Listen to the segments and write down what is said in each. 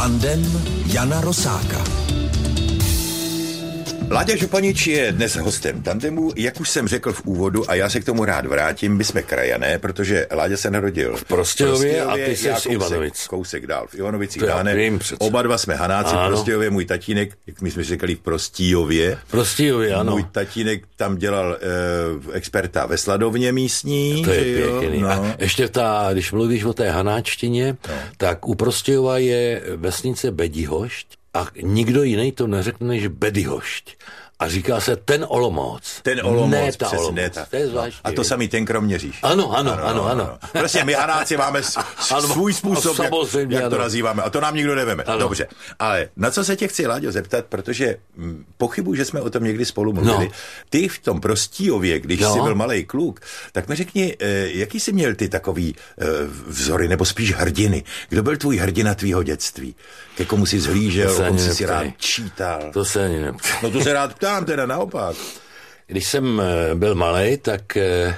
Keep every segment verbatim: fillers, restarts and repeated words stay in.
Tandem Jana Rosáka. Láďa Županič je dnes hostem Tandemu, jak už jsem řekl v úvodu, a já se k tomu rád vrátím, my jsme krajané, protože Láďa se narodil v Prostějově a ty jsi z Ivanovic. Kousek dál, v Ivanovicích dáne. Oba dva jsme Hanáci v Prostějově, můj tatínek, jak my jsme říkali v Prostíjově. Prostíjově, ano. Můj tatínek tam dělal e, experta ve sladovně místní. To je pěkný. No. A ještě ta, když mluvíš o té hanáčtině, no. tak u Prostějova je vesnice Bedihošť. A nikdo jiný to neřekne než Bedihošť. A říká se ten Olomouc. Ten Olomouc, ne ta přesně. Olomouc. Ta, to je zvláštní. A to samý ten Kroměříž. Ano, ano, ano, ano. ano. Prostě my Hanáci máme s, ano, svůj způsob, jak, jak to ano. nazýváme. A to nám nikdo neveme. Ano. Dobře. Ale na co se tě chci, Láďo, zeptat, protože m, pochybuji, že jsme o tom někdy spolu mluvili. No. Ty v tom Prostíjově, když no. jsi byl malej kluk, tak mi řekni, eh, jaký jsi měl ty takový eh, vzory, nebo spíš hrdiny? Kdo byl tvůj hrdina tvýho dětství? Ke komu jsi zhlížel, komu jsi si rád čítal? To se ani neptej. No to se rád ptám, teda naopak. Když jsem byl malej, tak eh,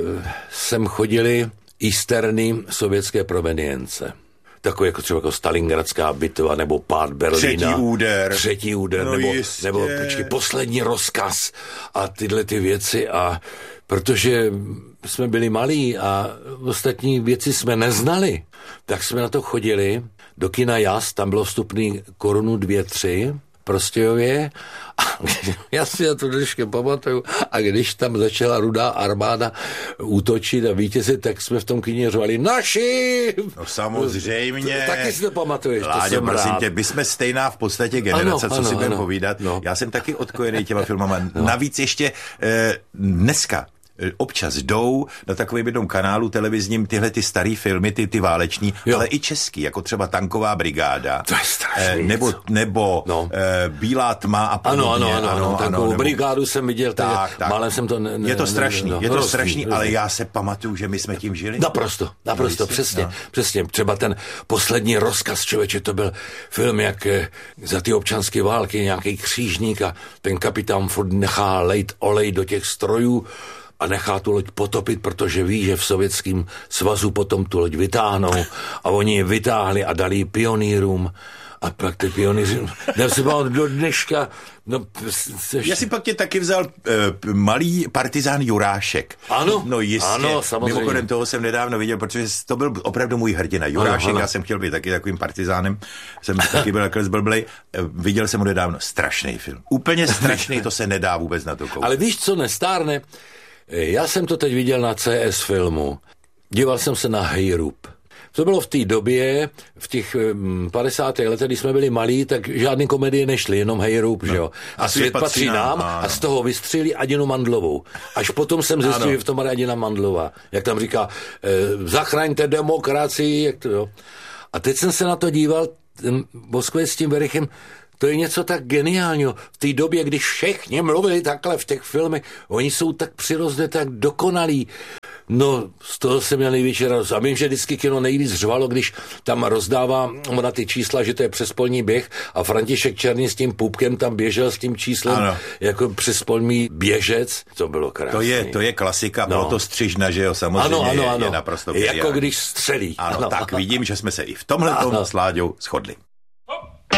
jsem chodili easterny sovětské provenience. Takové jako třeba jako Stalingradská bitva, nebo pád Berlína. Třetí úder. Třetí úder, no nebo, nebo počkej, poslední rozkaz a tyhle ty věci. A protože jsme byli malí a ostatní věci jsme neznali, tak jsme na to chodili do kina Jas, tam bylo vstupný korunu dvě, tři, Prostějově. A já si na to dnešně pamatuju. A když tam začala Rudá armáda útočit a vítězit, tak jsme v tom kyně řvali naši! No samozřejmě. Taky si to pamatuješ. Láďo, prosím tě, my jsme stejná v podstatě generace, ano, co ano, si budeme povídat. No. Já jsem taky odkojený těma filmama. No. Navíc ještě eh, dneska občas jdou na takovém jednom kanálu televizním tyhle ty starý filmy, ty, ty váleční, jo. ale i český, jako třeba Tanková brigáda. To je strašný. Eh, nebo nebo no. eh, Bílá tma a podobně. Ano, ano, ano. ano, ano Tankovou nebo... brigádu jsem viděl, tak, tak. Málem jsem to... Ne, ne, je to strašný, ne, ne, je to hrozný, strašný, hrozný. ale já se pamatuju, že my jsme tím žili. Naprosto, naprosto, no, přesně, no. přesně. Třeba ten poslední rozkaz, člověče, to byl film, jak za ty občanské války nějaký křížník a ten kapitán furt nechá lejt olej do těch strojů a nechá tu loď potopit, protože ví, že v Sovětském svazu potom tu loď vytáhnou a oni je vytáhli a dali ji pionýrům a pak ty pionýři, dám si bavit do dneška, no... Seš... Já si pak tě taky vzal uh, malý partizán Jurášek. Ano, no jistě. ano, samozřejmě. Mimochodem toho jsem nedávno viděl, protože to byl opravdu můj hrdina. Jurášek, ano, ano. Já jsem chtěl být taky takovým partizánem, jsem taky byl takhle zblblej. Viděl jsem ho nedávno, strašný film. Úplně strašný, to se nedá vůbec na to koukat. Ale víš, co nestárne? Já jsem to teď viděl na C S filmu. Díval jsem se na Hejrup. To bylo v té době, v těch padesátých letech, když jsme byli malí, tak žádný komedie nešly, jenom Hejrup, no. že jo. A, a svět patří nám, nám a z toho vystřelí Adinu Mandlovou. Až potom jsem zjistil, že v tom je Adina Mandlová. Jak tam říká, e, zachraňte demokracii, jak to jo. A teď jsem se na to díval, ten Moskvě s tím Verichem, to je něco tak geniálního. V té době, když všichni mluvili takhle v těch filmech, oni jsou tak přirozeně, tak dokonalí. No, z toho jsem měl největší radost. A vím, že vždycky kino nejvíc řvalo, když tam rozdává na ty čísla, že to je přespolní běh a František Černý s tím pupkem tam běžel s tím číslem ano. jako přespolní běžec. To bylo krásné. To je, to je klasika, no. Bylo to Střižna, že jo, samozřejmě ano, ano, ano. je naprosto jako když střelí. Ano, ano, tak vidím, že jsme se i v tomhle s Láďou shodli.